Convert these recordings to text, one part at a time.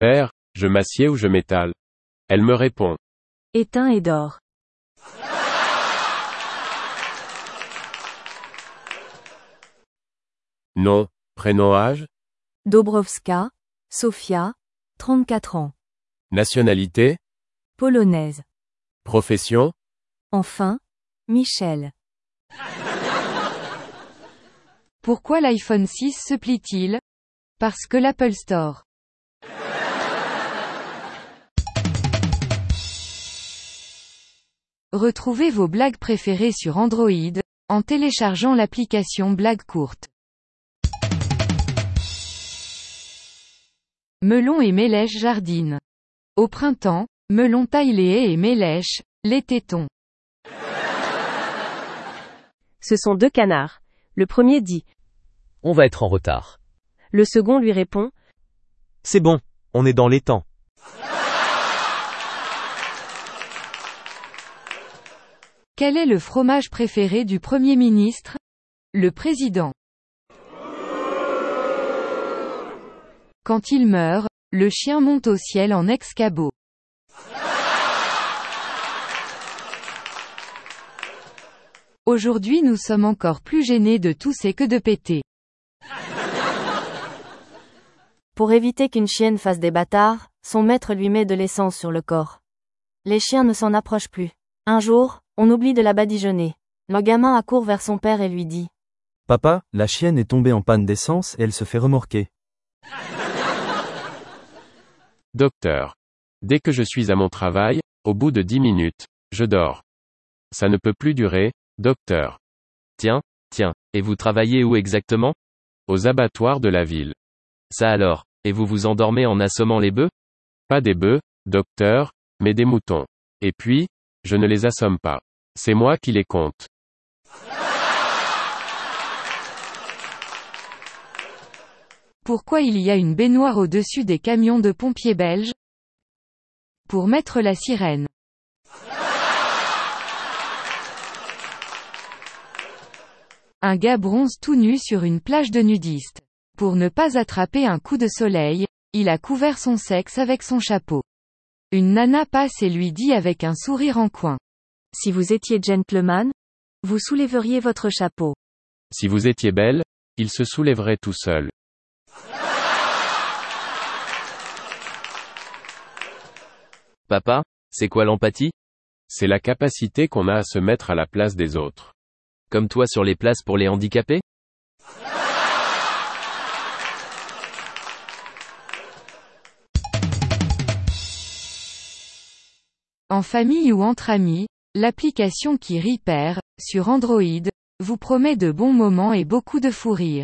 Père, je m'assieds ou je m'étale? Elle me répond. Éteins et dors. Nom, prénom, âge? Dobrowska, Sofia, 34 ans. Nationalité? Polonaise. Profession? Enfin, Michel. Pourquoi l'iPhone 6 se plie-t-il? Parce que l'Apple Store. Retrouvez vos blagues préférées sur Android, en téléchargeant l'application Blagues courtes. Melon et Mélèche jardinent. Au printemps, Melon taille les haies et Mélèche, les tétons. Ce sont 2 canards. Le premier dit. On va être en retard. Le second lui répond. C'est bon, on est dans les temps. Quel est le fromage préféré du Premier ministre? Le président. Quand il meurt, le chien monte au ciel en ex-cabot. Aujourd'hui nous sommes encore plus gênés de tousser que de péter. Pour éviter qu'une chienne fasse des bâtards, son maître lui met de l'essence sur le corps. Les chiens ne s'en approchent plus. Un jour, on oublie de la badigeonner. Le gamin accourt vers son père et lui dit. Papa, la chienne est tombée en panne d'essence et elle se fait remorquer. Docteur. Dès que je suis à mon travail, au bout de 10 minutes, je dors. Ça ne peut plus durer, docteur. Tiens, et vous travaillez où exactement? Aux abattoirs de la ville. Ça alors, et vous vous endormez en assommant les bœufs? Pas des bœufs, docteur, mais des moutons. Et puis, je ne les assomme pas. C'est moi qui les compte. Pourquoi il y a une baignoire au-dessus des camions de pompiers belges? Pour mettre la sirène. Un gars bronze tout nu sur une plage de nudistes. Pour ne pas attraper un coup de soleil, il a couvert son sexe avec son chapeau. Une nana passe et lui dit avec un sourire en coin. Si vous étiez gentleman, vous soulèveriez votre chapeau. Si vous étiez belle, il se soulèverait tout seul. Papa, c'est quoi l'empathie? C'est la capacité qu'on a à se mettre à la place des autres. Comme toi sur les places pour les handicapés? En famille ou entre amis, l'application qui rit perd, sur Android, vous promet de bons moments et beaucoup de fou rire.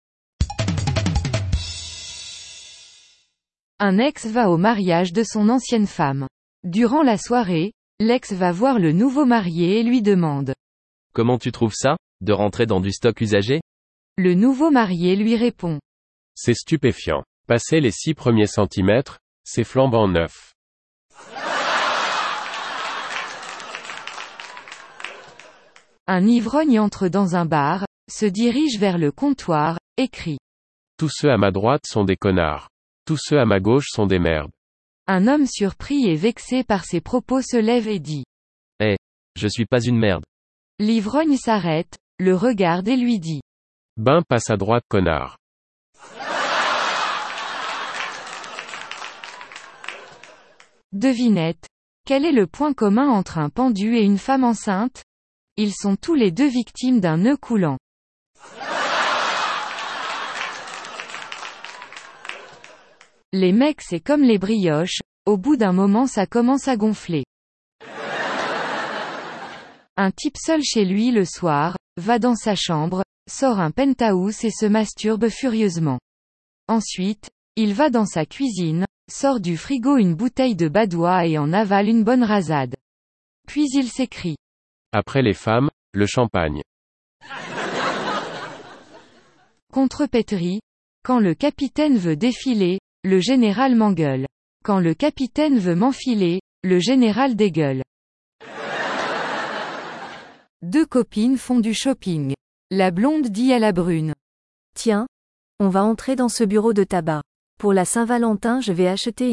Un ex va au mariage de son ancienne femme. Durant la soirée, l'ex va voir le nouveau marié et lui demande. Comment tu trouves ça, de rentrer dans du stock usagé? Le nouveau marié lui répond. C'est stupéfiant. Passer les 6 premiers centimètres, c'est flambant neuf. Un ivrogne entre dans un bar, se dirige vers le comptoir, et crie. Tous ceux à ma droite sont des connards. Tous ceux à ma gauche sont des merdes. Un homme surpris et vexé par ses propos se lève et dit. Je suis pas une merde. L'ivrogne s'arrête, le regarde et lui dit. Ben passe à droite connard. Devinette. Quel est le point commun entre un pendu et une femme enceinte? Ils sont tous les deux victimes d'un nœud coulant. Les mecs c'est comme les brioches, au bout d'un moment ça commence à gonfler. Un type seul chez lui le soir, va dans sa chambre, sort un penthouse et se masturbe furieusement. Ensuite, il va dans sa cuisine, sort du frigo une bouteille de badois et en avale une bonne rasade. Puis il s'écrie. Après les femmes, le champagne. Contrepétrie. Quand le capitaine veut défiler, le général m'engueule. Quand le capitaine veut m'enfiler, le général dégueule. 2 copines font du shopping. La blonde dit à la brune. Tiens, on va entrer dans ce bureau de tabac. Pour la Saint-Valentin, je vais acheter